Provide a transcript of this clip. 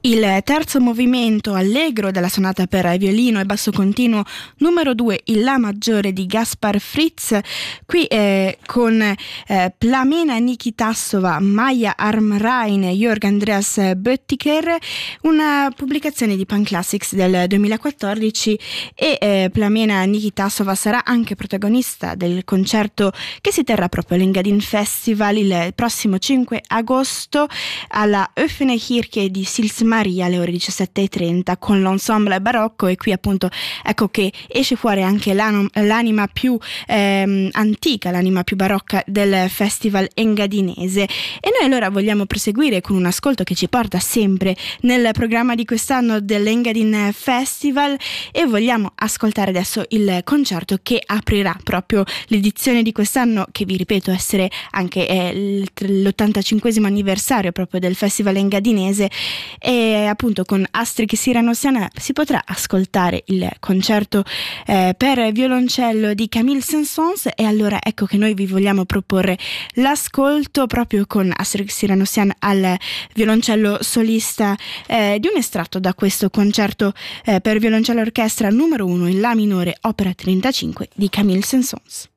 Il terzo movimento allegro della sonata per violino e basso continuo numero 2, il La maggiore di Gaspar Fritz, qui con Plamena Nikitassova, Maja Armrein e Jörg Andreas Bötticher, una pubblicazione di Pan Classics del 2014, e Plamena Nikitassova sarà anche protagonista del concerto che si terrà proprio all'Engadin Festival il prossimo 5 agosto alla Offene Kirche di Sils Maria alle ore 17:30 con l'ensemble barocco. E qui appunto ecco che esce fuori anche l'anima più antica, l'anima più barocca del festival engadinese. E noi allora vogliamo proseguire con un ascolto che ci porta sempre nel programma di quest'anno dell'Engadin Festival, e vogliamo ascoltare adesso il concerto che aprirà proprio l'edizione di quest'anno, che vi ripeto essere anche l'85esimo anniversario proprio del festival engadinese. E appunto con Astrid Siranossian si potrà ascoltare il concerto per violoncello di Camille Saint-Saëns. E allora ecco che noi vi vogliamo proporre l'ascolto proprio con Astrid Siranossian al violoncello solista di un estratto da questo concerto per violoncello orchestra numero 1 in La minore opera 35 di Camille Saint-Saëns.